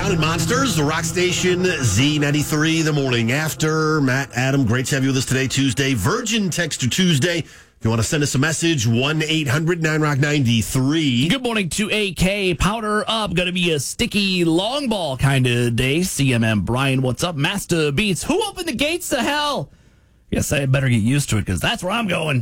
Brown and Monsters, the rock station, Z93, the morning after. Matt, Adam, great to have you with us today, Tuesday. Virgin Texter Tuesday. If you want to send us a message, 1-800-9ROCK-93. Good morning to AK. Powder up. Going to be a sticky long ball kind of day. CMM Brian, what's up? Master Beats. Who opened the gates to hell? Guess I better get used to it because that's where I'm going.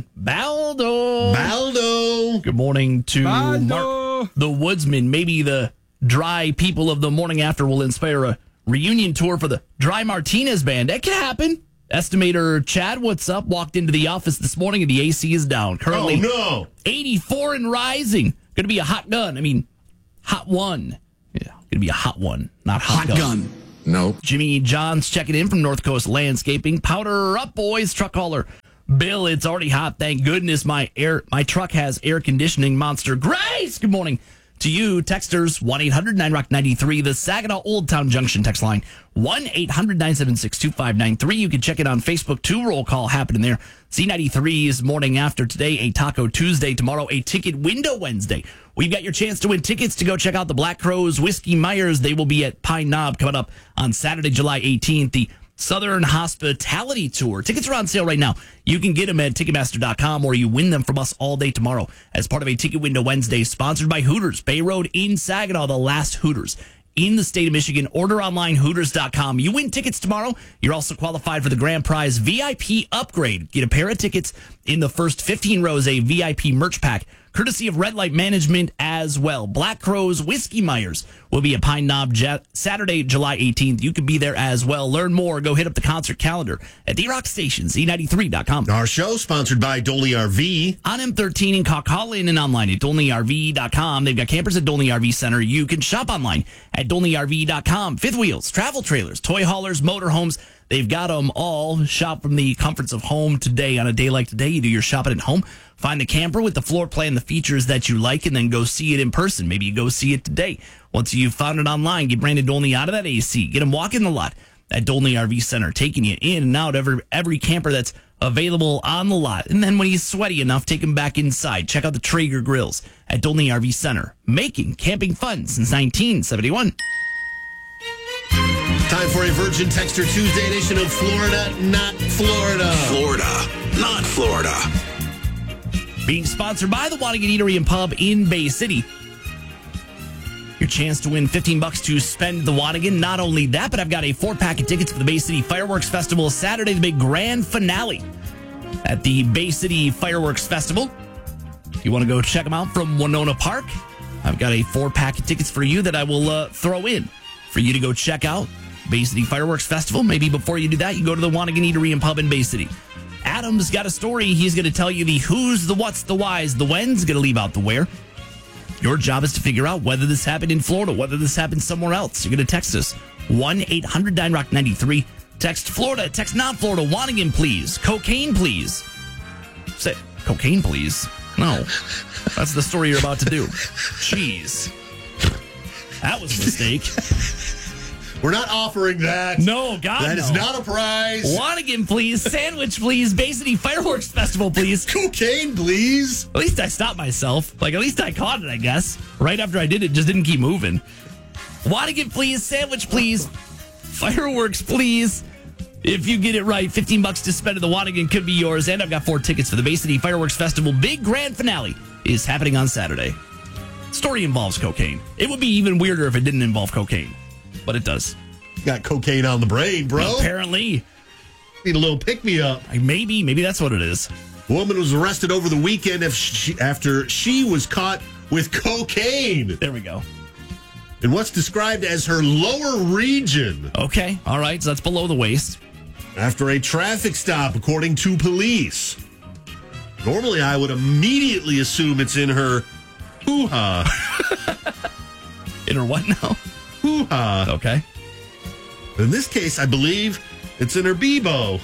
Baldo. Good morning to Mark, the Woodsman. Maybe the dry people of the morning after will inspire a reunion tour for the Dry Martinez band. That could happen. Estimator Chad, what's up? Walked into the office this morning and the AC is down. Currently 84 and rising. Going to be a hot gun. I mean, hot one. Yeah, going to be a hot one, not hot gun. No. Jimmy Johns checking in from North Coast Landscaping. Powder up, boys. Truck hauler Bill, it's already hot. Thank goodness my truck has air conditioning. Monster Grace, good morning to you. Texters, 1-800-9ROCK-93. The Saginaw Old Town Junction text line, 1-800-976-2593. You can check it on Facebook, too. Roll call happening there. Z93's morning after today, a Taco Tuesday. Tomorrow, a Ticket Window Wednesday. We've got your chance to win tickets to go check out the Black Crowes Whiskey Myers. They will be at Pine Knob coming up on Saturday, July 18th. The Southern Hospitality Tour. Tickets are on sale right now. You can get them at Ticketmaster.com or you win them from us all day tomorrow as part of a Ticket Window Wednesday sponsored by Hooters. Bay Road in Saginaw, the last Hooters in the state of Michigan. Order online, Hooters.com. You win tickets tomorrow. You're also qualified for the grand prize VIP upgrade. Get a pair of tickets in the first 15 rows, a VIP merch pack, courtesy of Red Light Management as well. Black Crowes Whiskey Myers will be at Pine Knob Saturday, July 18th. You can be there as well. Learn more. Go hit up the concert calendar at the Rock Station, Z93.com. Our show sponsored by Dolney RV. On M13 in Coquitlam and online at DolneyRV.com. They've got campers at Dolney RV Center. You can shop online at DolneyRV.com. Fifth wheels, travel trailers, toy haulers, motorhomes. They've got them all. Shop from the comforts of home today. On a day like today, you do your shopping at home. Find the camper with the floor plan, the features that you like, and then go see it in person. Maybe you go see it today. Once you've found it online, get Brandon Dolney out of that AC. Get him walking the lot at Dolney RV Center, taking you in and out of every camper that's available on the lot. And then when he's sweaty enough, take him back inside. Check out the Traeger grills at Dolney RV Center, making camping fun since 1971. Time for a Virgin Texter Tuesday edition of Florida, Not Florida. Florida, not Florida. Being sponsored by the Wanigan Eatery and Pub in Bay City. Your chance to win $15 to spend the Wanigan. Not only that, but I've got a 4-pack of tickets for the Bay City Fireworks Festival Saturday, the big grand finale at the Bay City Fireworks Festival. If you want to go check them out from Winona Park, I've got a 4-pack of tickets for you that I will throw in for you to go check out. Bay City Fireworks Festival. Maybe before you do that, you go to the Wanigan Eatery and Pub in Bay City. Adam's got a story. He's going to tell you the who's, the what's, the why's, the when's, going to leave out the where. Your job is to figure out whether this happened in Florida, whether this happened somewhere else. You're going to text us 1-800-9ROCK-93. Text Florida. Text not Florida. Wanigan, please. Cocaine, please. Say cocaine, please. No. That's the story you're about to do. Jeez. That was a mistake. We're not offering that. No, God, That no. is not a prize. Wanigan, please. Sandwich, please. Bay City Fireworks Festival, please. Cocaine, please. At least I stopped myself. At least I caught it, I guess. Right after I did it, just didn't keep moving. Wanigan, please. Sandwich, please. Fireworks, please. If you get it right, $15 to spend at the Wanigan could be yours. And I've got 4 tickets for the Bay City Fireworks Festival. Big grand finale is happening on Saturday. Story involves cocaine. It would be even weirder if it didn't involve cocaine. But it does. Got cocaine on the brain, bro. Apparently. Need a little pick-me-up. Maybe that's what it is. Woman was arrested over the weekend after she was caught with cocaine There we go. in what's described as her lower region Okay. All right. So that's below the waist. after a traffic stop, according to police. Normally, I would immediately assume it's in her hoo-ha. In her what now? Hoo-ha. Okay. In this case, I believe it's in her Bebo.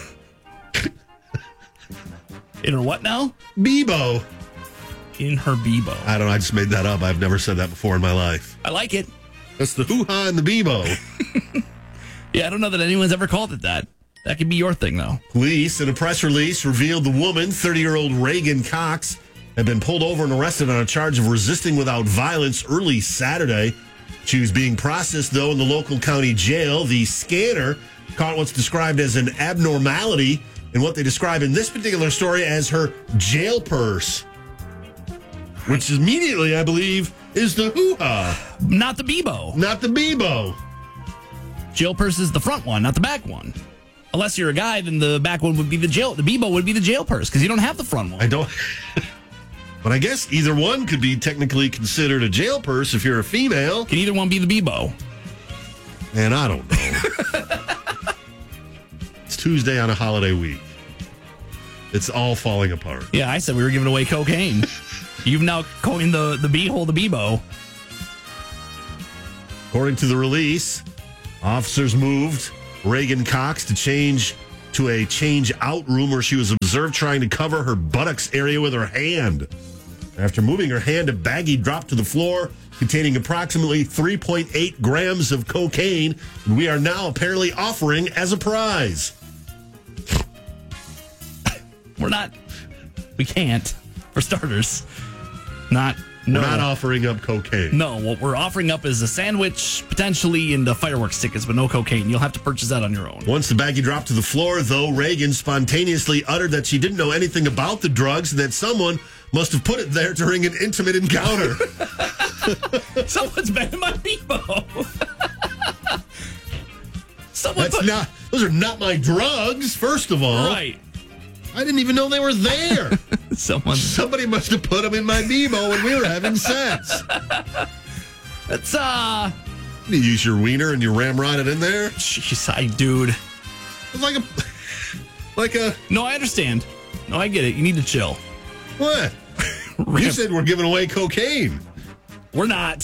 In her what now? Bebo. In her Bebo. I don't know. I just made that up. I've never said that before in my life. I like it. That's the hoo-ha and the Bebo. Yeah, I don't know that anyone's ever called it that. That could be your thing, though. Police, in a press release, revealed the woman, 30-year-old Reagan Cox, had been pulled over and arrested on a charge of resisting without violence early Saturday. She was being processed, though, in the local county jail. The scanner caught what's described as an abnormality in what they describe in this particular story as her jail purse, which immediately, I believe, is the hoo-ha. Not the Bebo. Not the Bebo. Jail purse is the front one, not the back one. Unless you're a guy, then the back one would be the Bebo would be the jail purse because you don't have the front one. I don't. But I guess either one could be technically considered a jail purse if you're a female. Can either one be the Bebo? Man, I don't know. It's Tuesday on a holiday week. It's all falling apart. Yeah, I said we were giving away cocaine. You've now coined the beehole, the Bebo. According to the release, officers moved Reagan Cox to a change out room where she was observed trying to cover her buttocks area with her hand. After moving her hand, a baggie dropped to the floor containing approximately 3.8 grams of cocaine, and we are now apparently offering as a prize. We can't, for starters. We're not offering up cocaine. No, what we're offering up is a sandwich, potentially, and the fireworks tickets, but no cocaine. You'll have to purchase that on your own. Once the baggie dropped to the floor, though, Reagan spontaneously uttered that she didn't know anything about the drugs and that someone must have put it there during an intimate encounter. Someone's been in my Bebo. Those are not my drugs, first of all. Right. I didn't even know they were there. Somebody must have put them in my Bebo when we were having sex. It's You use your wiener and you ramrod it in there? Jeez, dude. It's like a. No, I understand. No, I get it. You need to chill. What? You said we're giving away cocaine. We're not.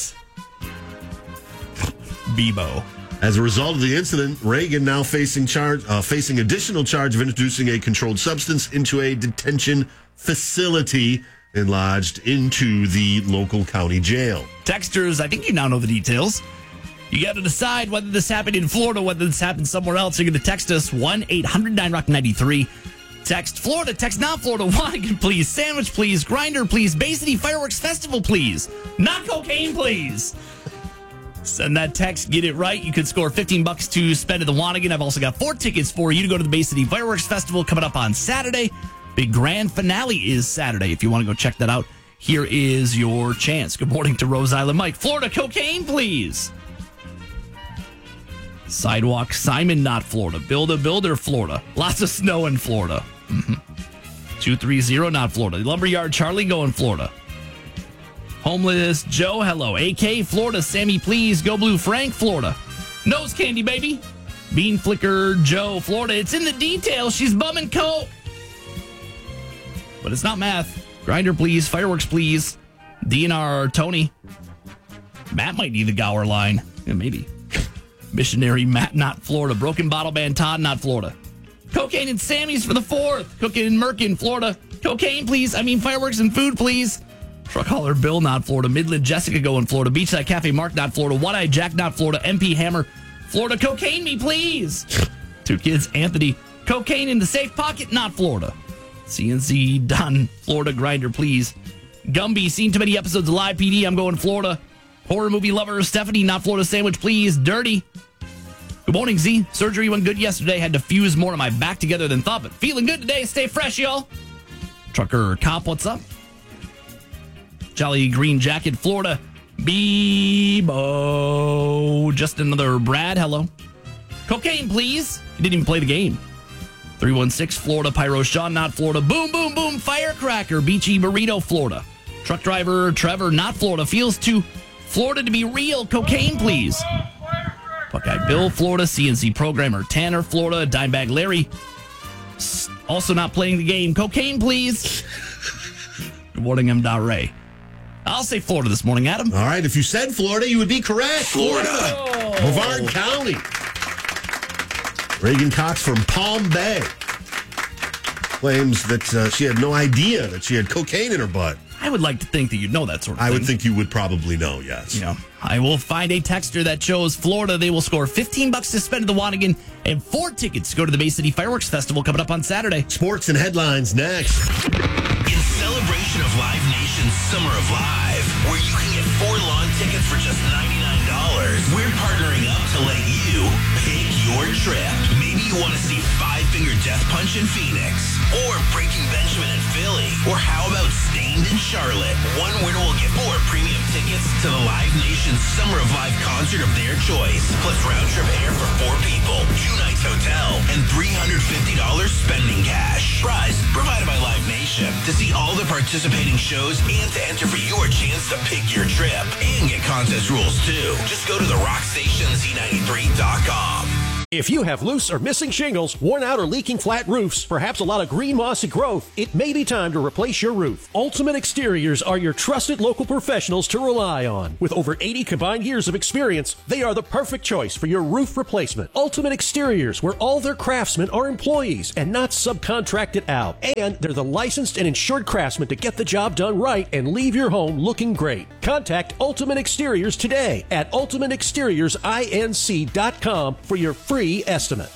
Bebo. As a result of the incident, Reagan now facing additional charge of introducing a controlled substance into a detention facility and lodged into the local county jail. Texters, I think you now know the details. You got to decide whether this happened in Florida, whether this happened somewhere else. You're going to text us 1-800-9ROCK-93. Text Florida, text not Florida. Wanigan, please. Sandwich, please. Grinder, please. Bay City Fireworks Festival, please. Not cocaine, please. Send that text, get it right. You could score $15 to spend at the Wanigan. I've also got 4 tickets for you to go to the Bay City Fireworks Festival coming up on Saturday. Big grand finale is Saturday. If you want to go check that out, here is your chance. Good morning to Rose Island Mike. Florida, cocaine, please. Sidewalk Simon, not Florida. Builder, Florida. Lots of snow in Florida. 230, not Florida. Lumberyard Charlie, going Florida. Homeless Joe, hello. AK, Florida. Sammy, please. Go Blue Frank, Florida. Nose candy, baby. Bean Flicker Joe, Florida. It's in the details. She's bumming coke. But it's not math. Grinder, please. Fireworks, please. DNR Tony. Matt might need the Gower line. Yeah, maybe. Missionary Matt, not Florida. Broken Bottle Band Todd, not Florida. Cocaine and Sammy's for the 4th. Cooking and Merkin, Florida. Cocaine, please. Fireworks and food, please. Truck Hauler Bill, not Florida. Midland Jessica, going Florida. Beachside Cafe Mark, not Florida. One-Eyed Jack, not Florida. MP Hammer, Florida. Cocaine me, please. 2 kids, Anthony. Cocaine in the safe pocket, not Florida. CNC Don, Florida. Grinder, please. Gumby, seen too many episodes of Live PD. I'm going Florida. Horror movie lover, Stephanie, not Florida. Sandwich, please. Dirty. Good morning, Z. Surgery went good yesterday. Had to fuse more of my back together than thought, but feeling good today. Stay fresh, y'all. Trucker Cop, what's up? Jolly Green Jacket, Florida. Bebo. Just another Brad, hello. Cocaine, please. You didn't even play the game. 316, Florida. Pyro Sean, not Florida. Boom, boom, boom. Firecracker. Beachy Burrito, Florida. Truck driver Trevor, not Florida. Feels too Florida to be real. Cocaine, please. Buckeye Bill, Florida. CNC programmer Tanner, Florida. Dimebag Larry. Also not playing the game. Cocaine, please. Good morning, M. Ray. I'll say Florida this morning, Adam. All right, if you said Florida, you would be correct. Florida. Brevard County. Reagan Cox from Palm Bay claims that she had no idea that she had cocaine in her butt. I would like to think that you'd know that sort of thing. I would think you would probably know, yes. You know, I will find a texter that chose Florida. They will score $15 to spend at the Wanigan and 4 tickets to go to the Bay City Fireworks Festival coming up on Saturday. Sports and headlines next. In celebration of Live Nation's Summer of Live, where you can get 4 lawn tickets for just $99. you want to see Five Finger Death Punch in Phoenix? Or Breaking Benjamin in Philly? Or how about Stained in Charlotte? One winner will get 4 premium tickets to the Live Nation Summer of Live concert of their choice, plus round-trip air for 4 people, 2 nights hotel, and $350 spending cash. Prize provided by Live Nation. To see all the participating shows and to enter for your chance to pick your trip and get contest rules too. Just go to the rockstationz93.com. If you have loose or missing shingles, worn out or leaking flat roofs, perhaps a lot of green mossy growth, it may be time to replace your roof. Ultimate Exteriors are your trusted local professionals to rely on. With over 80 combined years of experience, they are the perfect choice for your roof replacement. Ultimate Exteriors, where all their craftsmen are employees and not subcontracted out. And they're the licensed and insured craftsmen to get the job done right and leave your home looking great. Contact Ultimate Exteriors today at ultimateexteriorsInc.com for your free estimate.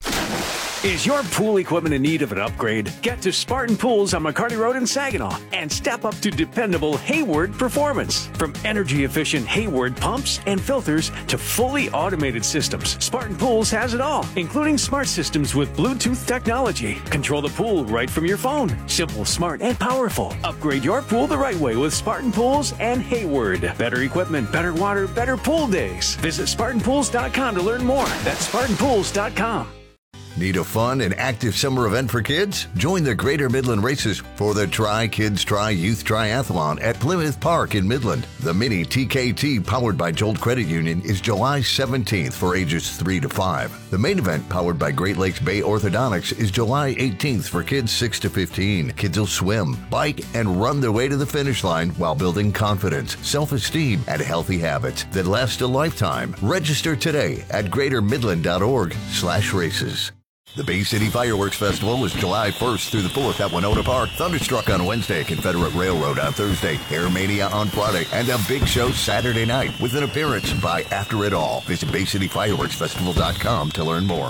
Is your pool equipment in need of an upgrade? Get to Spartan Pools on McCarty Road in Saginaw and step up to dependable Hayward performance. From energy-efficient Hayward pumps and filters to fully automated systems, Spartan Pools has it all, including smart systems with Bluetooth technology. Control the pool right from your phone. Simple, smart, and powerful. Upgrade your pool the right way with Spartan Pools and Hayward. Better equipment, better water, better pool days. Visit SpartanPools.com to learn more. That's SpartanPools.com. Need a fun and active summer event for kids? Join the Greater Midland Races for the Try Kids Try Youth Triathlon at Plymouth Park in Midland. The mini TKT powered by Jolt Credit Union is July 17th for ages 3 to 5. The main event powered by Great Lakes Bay Orthodontics is July 18th for kids 6 to 15. Kids will swim, bike, and run their way to the finish line while building confidence, self-esteem, and healthy habits that last a lifetime. Register today at greatermidland.org/races. The Bay City Fireworks Festival is July 1st through the 4th at Winona Park. Thunderstruck on Wednesday, Confederate Railroad on Thursday, Air Mania on Friday, and a big show Saturday night with an appearance by After It All. Visit BayCityFireworksFestival.com to learn more.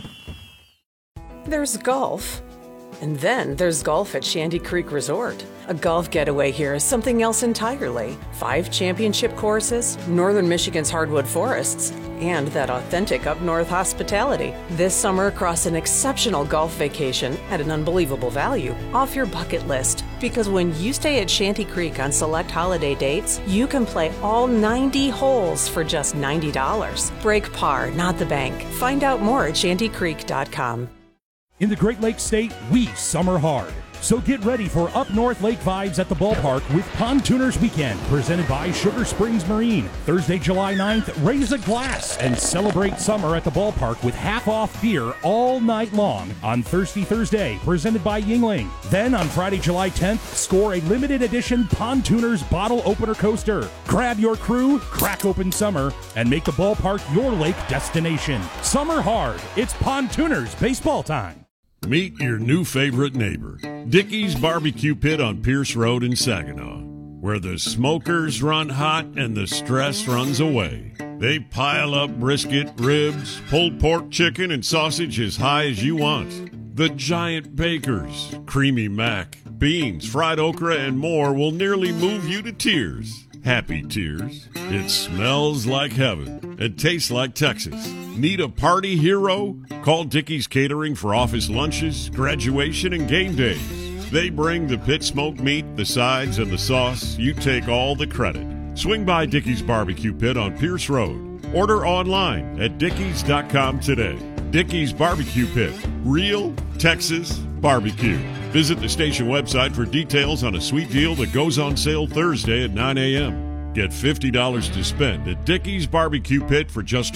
There's golf. And then there's golf at Shanty Creek Resort. A golf getaway here is something else entirely. 5 championship courses, northern Michigan's hardwood forests, and that authentic up-north hospitality. This summer, across an exceptional golf vacation at an unbelievable value, off your bucket list. Because when you stay at Shanty Creek on select holiday dates, you can play all 90 holes for just $90. Break par, not the bank. Find out more at shantycreek.com. In the Great Lakes State, we summer hard. So get ready for up north lake vibes at the ballpark with Pontooners Weekend, presented by Sugar Springs Marine. Thursday, July 9th, raise a glass and celebrate summer at the ballpark with half-off beer all night long. On Thirsty Thursday, presented by Yingling. Then on Friday, July 10th, score a limited edition Pontooners bottle opener coaster. Grab your crew, crack open summer, and make the ballpark your lake destination. Summer hard. It's Pontooners baseball time. Meet your new favorite neighbor, Dickey's Barbecue Pit on Pierce Road in Saginaw, where the smokers run hot and the stress runs away. They pile up brisket, ribs, pulled pork, chicken, and sausage as high as you want. The giant bakers, creamy mac, beans, fried okra, and more will nearly move you to tears. Happy tears. It smells like heaven. It tastes like Texas. Need a party hero? Call Dickey's Catering for office lunches, graduation, and game days. They bring the pit smoked meat, the sides, and the sauce. You take all the credit. Swing by Dickey's Barbecue Pit on Pierce Road. Order online at dickeys.com today. Dickey's Barbecue Pit. Real Texas barbecue. Visit the station website for details on a sweet deal that goes on sale Thursday at 9 a.m. Get $50 to spend at Dickey's Barbecue Pit for just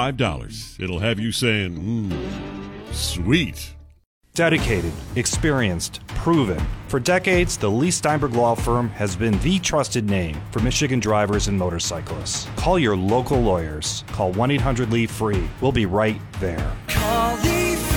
$25. It'll have you saying, sweet. Dedicated, experienced, proven. For decades, the Lee Steinberg Law Firm has been the trusted name for Michigan drivers and motorcyclists. Call your local lawyers. Call 1-800-LEE-FREE. We'll be right there. Call Lee Free.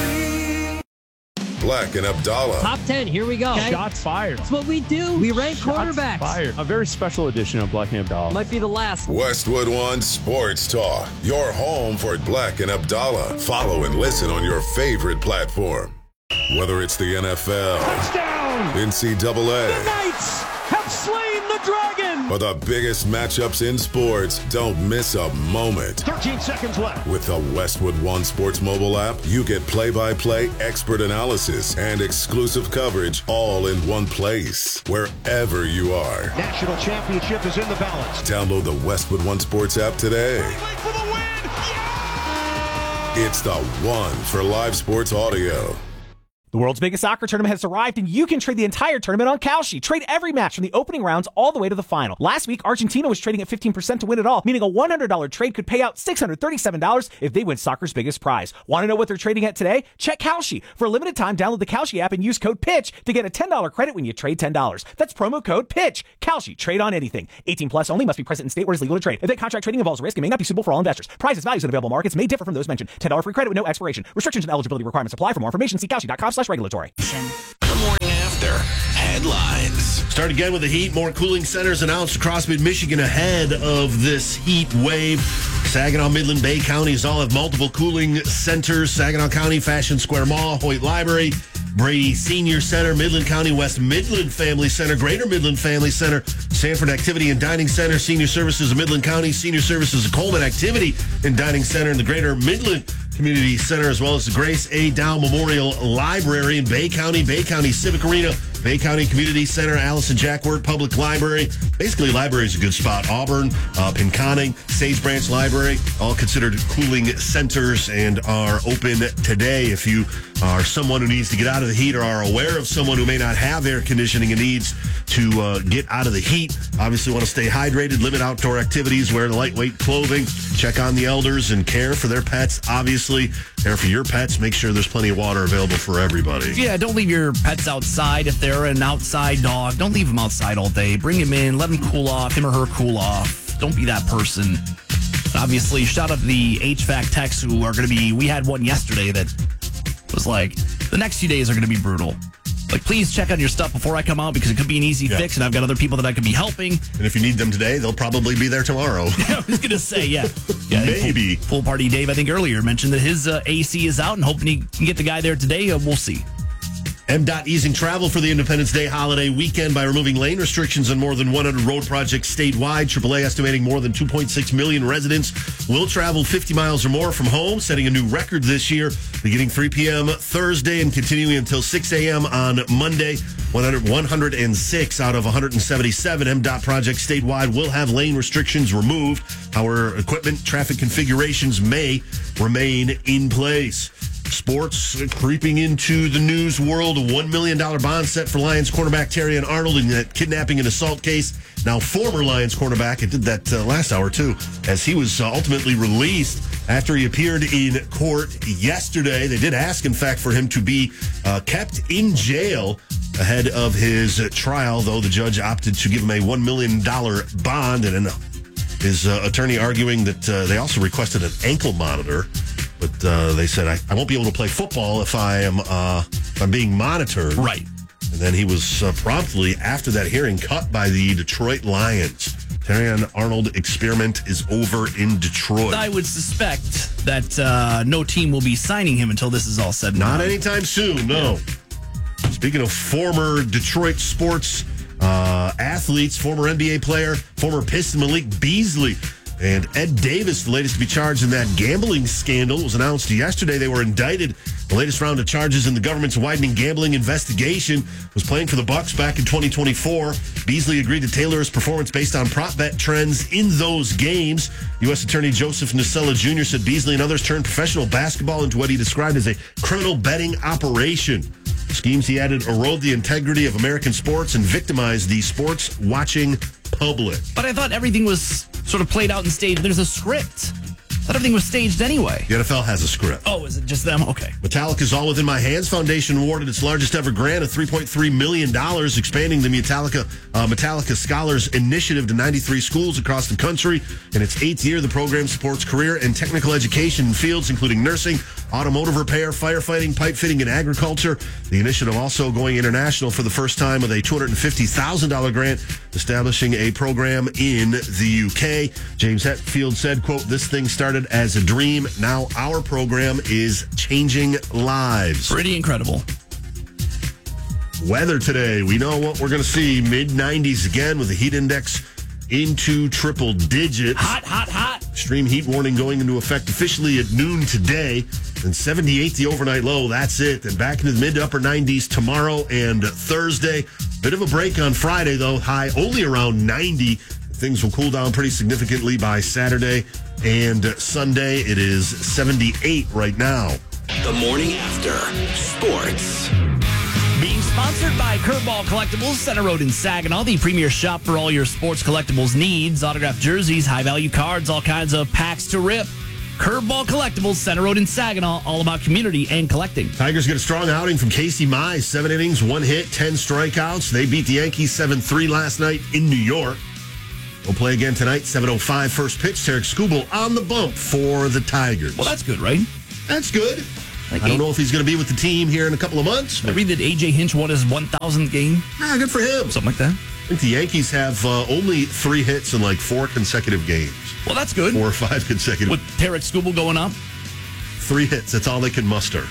Black and Abdallah. Top 10, here we go. Okay. Shots fired. That's what we do. We rank quarterbacks. Fired. A very special edition of Black and Abdallah. Might be the last. Westwood One Sports Talk. Your home for Black and Abdallah. Follow and listen on your favorite platform. Whether it's the NFL, touchdown, NCAA, the Knights have slain the Dragon! For the biggest matchups in sports, don't miss a moment. 13 seconds left. With the Westwood One Sports mobile app, you get play-by-play expert analysis and exclusive coverage all in one place, wherever you are. National championship is in the balance. Download the Westwood One Sports app today. For the win! It's the one for live sports audio. The world's biggest soccer tournament has arrived, and you can trade the entire tournament on Kalshi. Trade every match from the opening rounds all the way to the final. Last week, Argentina was trading at 15% to win it all, meaning a $100 trade could pay out $637 if they win soccer's biggest prize. Want to know what they're trading at today? Check Kalshi. For a limited time, download the Kalshi app and use code PITCH to get a $10 credit when you trade $10. That's promo code PITCH. Kalshi. Trade on anything. 18 plus only. Must be present in state where it's legal to trade. Event contract trading involves risk and may not be suitable for all investors. Prizes, values, and available markets may differ from those mentioned. $10 free credit with no expiration. Restrictions and eligibility requirements apply. For more information, see Kalshi.com/regulatory. The morning after headlines. Start again with the heat. More cooling centers announced across mid-Michigan ahead of this heat wave. Saginaw, Midland, Bay counties all have multiple cooling centers. Saginaw County, Fashion Square Mall, Hoyt Library, Brady Senior Center, Midland County, West Midland Family Center, Greater Midland Family Center, Sanford Activity and Dining Center, Senior Services of Midland County, Senior Services of Coleman Activity and Dining Center, and the Greater Midland Community Center, as well as the Grace A. Dow Memorial Library in Bay County Civic Arena, Bay County Community Center, Allison Jack Wirt Public Library. Basically, library is a good spot. Auburn, Pinconning, Sage Branch Library, all considered cooling centers and are open today. If you are someone who needs to get out of the heat or are aware of someone who may not have air conditioning and needs to get out of the heat, obviously want to stay hydrated, limit outdoor activities, wear lightweight clothing, check on the elders and care for their pets. Obviously, care for your pets. Make sure there's plenty of water available for everybody. Yeah, don't leave your pets outside. If they're an outside dog, don't leave them outside all day. Bring him in, let him cool off, him or her cool off. Don't be that person. Obviously, shout out to the HVAC techs who are going to be, we had one yesterday that was like, the next few days are going to be brutal. Like, please check on your stuff before I come out because it could be an easy fix, and I've got other people that I could be helping. And if you need them today, they'll probably be there tomorrow. I was going to say, yeah. Maybe. Full Party Dave, I think, earlier mentioned that his AC is out and hoping he can get the guy there today. We'll see. MDOT easing travel for the Independence Day holiday weekend by removing lane restrictions on more than 100 road projects statewide. AAA estimating more than 2.6 million residents will travel 50 miles or more from home, setting a new record this year, beginning 3 p.m. Thursday and continuing until 6 a.m. on Monday. 106 out of 177 MDOT projects statewide will have lane restrictions removed. However, equipment traffic configurations may remain in place. Sports creeping into the news world. A $1 million bond set for Lions cornerback Terrion Arnold in that kidnapping and assault case. Now, former Lions cornerback, it did that last hour too, as he was ultimately released after he appeared in court yesterday. They did ask, in fact, for him to be kept in jail ahead of his trial, though the judge opted to give him a $1 million bond, and his attorney arguing that they also requested an ankle monitor. But they said, I won't be able to play football if I'm being monitored. Right. And then he was promptly, after that hearing, cut by the Detroit Lions. Terrion Arnold experiment is over in Detroit. I would suspect that no team will be signing him until this is all said and done. Not anytime soon, no. Yeah. Speaking of former Detroit sports athletes, former NBA player, former Piston Malik Beasley, and Ed Davis, the latest to be charged in that gambling scandal, was announced yesterday. They were indicted. The latest round of charges in the government's widening gambling investigation was playing for the Bucks back in 2024. Beasley agreed to tailor his performance based on prop bet trends in those games. U.S. Attorney Joseph Nacella Jr. said Beasley and others turned professional basketball into what he described as a criminal betting operation. Schemes, he added, erode the integrity of American sports and victimize the sports watching public. But I thought everything was sort of played out and staged. There's a script. I thought everything was staged anyway. The NFL has a script. Oh, is it just them? Okay. Metallica's All Within My Hands Foundation awarded its largest ever grant of $3.3 million, expanding the Metallica Scholars Initiative to 93 schools across the country. In its 8th year, the program supports career and technical education in fields including nursing, automotive repair, firefighting, pipe fitting, and agriculture. The initiative also going international for the first time with a $250,000 grant, establishing a program in the UK. James Hetfield said, quote, "This thing started as a dream. Now our program is changing lives." Pretty incredible. Weather today. We know what we're going to see. Mid-90s again with the heat index into triple digits. Hot, hot, hot. Extreme heat warning going into effect officially at noon today. And 78 the overnight low. That's it. Then back into the mid to upper 90s tomorrow and Thursday. Bit of a break on Friday, though. High only around 90. Things will cool down pretty significantly by Saturday and Sunday. It is 78 right now. The morning after. Sports. Being sponsored by Curveball Collectibles, Center Road in Saginaw, the premier shop for all your sports collectibles needs, autographed jerseys, high-value cards, all kinds of packs to rip. Curveball Collectibles, Center Road in Saginaw, all about community and collecting. Tigers get a strong outing from Casey Mize. 7 innings, 1 hit, 10 strikeouts. They beat the Yankees 7-3 last night in New York. We'll play again tonight, 7:05 first pitch. Tarek Skubal on the bump for the Tigers. Well, that's good, right? That's good. Like I don't know if he's going to be with the team here in a couple of months. I read that A.J. Hinch won his 1,000th game. Ah, good for him. Something like that. I think the Yankees have only 3 hits in like 4 consecutive games. Well, that's good. 4 or 5 consecutive. With Tarek Skubal going up? 3 hits. That's all they can muster.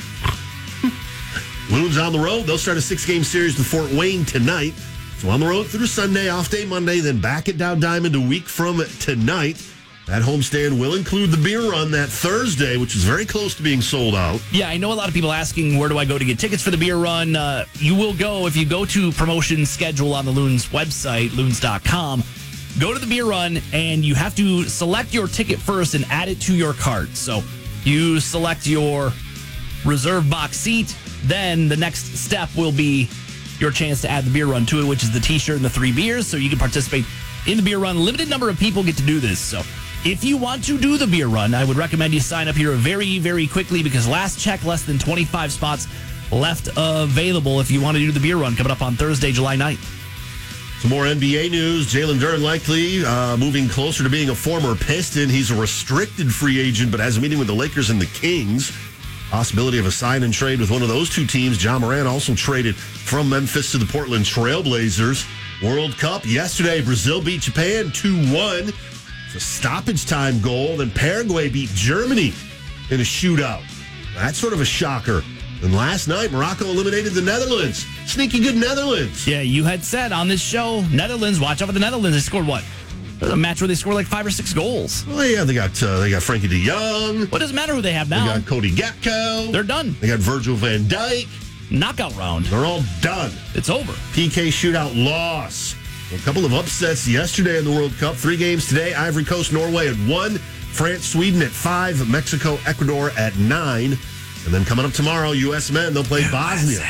Loons on the road. They'll start a 6-game series with Fort Wayne tonight. So on the road through Sunday, off day Monday, then back at Dow Diamond a week from tonight. That homestand will include the beer run that Thursday, which is very close to being sold out. Yeah, I know a lot of people asking, where do I go to get tickets for the beer run? You will go, if you go to promotion schedule on the Loons website, loons.com, go to the beer run, and you have to select your ticket first and add it to your cart. So you select your reserve box seat, then the next step will be your chance to add the beer run to it, which is the T-shirt and the 3 beers, so you can participate in the beer run. Limited number of people get to do this, so if you want to do the beer run, I would recommend you sign up here very, very quickly because last check, less than 25 spots left available if you want to do the beer run coming up on Thursday, July 9th. Some more NBA news. Jalen Duren likely moving closer to being a former Piston. He's a restricted free agent, but has a meeting with the Lakers and the Kings. Possibility of a sign and trade with one of those two teams. Ja Morant also traded from Memphis to the Portland Trailblazers. World Cup yesterday, Brazil beat Japan 2-1. It's a stoppage time goal. Then Paraguay beat Germany in a shootout. That's sort of a shocker. And last night, Morocco eliminated the Netherlands. Sneaky good Netherlands. Yeah, you had said on this show, Netherlands, watch out for the Netherlands. They scored what? A match where they scored like 5 or 6 goals. Well, yeah, they got Frankie de Jong. What does it matter who they have now? They got Cody Gakpo. They're done. They got Virgil van Dijk. Knockout round. They're all done. It's over. PK shootout loss. A couple of upsets yesterday in the World Cup. 3 games today. Ivory Coast, Norway at 1. France, Sweden at 5. Mexico, Ecuador at 9. And then coming up tomorrow, U.S. men, they'll play Bosnia.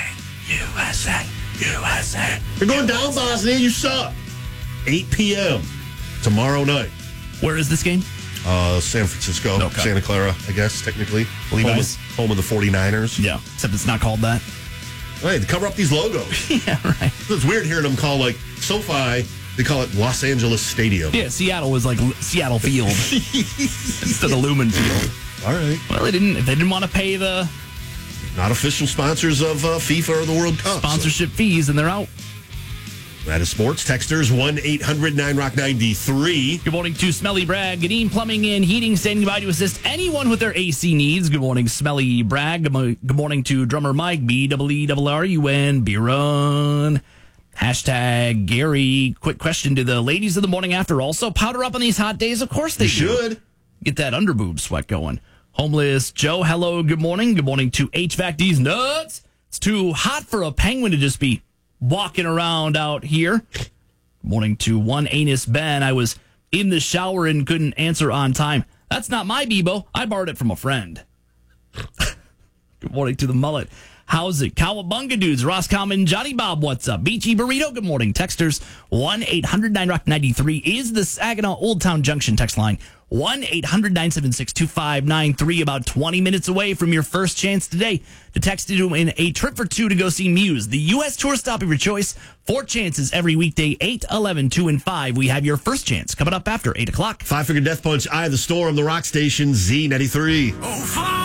USA. They're going down, Bosnia. You suck. 8 p.m. tomorrow night. Where is this game? San Francisco. Okay. Santa Clara, I guess, technically. Levi's. Home of the 49ers. Yeah, except it's not called that. Hey, they cover up these logos. Yeah, right. It's weird hearing them call, like, SoFi, they call it Los Angeles Stadium. Yeah, Seattle was like Seattle Field instead of Lumen Field. All right. Well, if they didn't want to pay the not official sponsors of FIFA or the World Cup. Sponsorship fees, and they're out. That is sports. Texters 1-800-9ROCK-93. Good morning to Smelly Bragg. Gadeen Plumbing and Heating standing by to assist anyone with their AC needs. Good morning, Smelly Bragg. Good morning to drummer Mike, BEERRUN, beer run. Hashtag Gary. Quick question to the ladies of the morning after. Also, powder up on these hot days? Of course they should. Get that underboob sweat going. Homeless Joe, hello, good morning. Good morning to HVAC D's nuts. It's too hot for a penguin to just be walking around out here. Good morning to one anus Ben. I was in the shower and couldn't answer on time. That's not my Bebo. I borrowed it from a friend. Good morning to the mullet. How's it? Cowabunga dudes, Roscom and Johnny Bob, what's up? Beachy Burrito, good morning. Texters, 1-800-9ROCK-93 is the Saginaw Old Town Junction text line. 1-800-976-2593, about 20 minutes away from your first chance today to text to win a trip for 2 to go see Muse, the U.S. tour stop of your choice. 4 chances every weekday, 8, 11, 2, and 5. We have your first chance coming up after 8 o'clock. 5-figure death punch, Eye of the Storm, the rock station, Z93.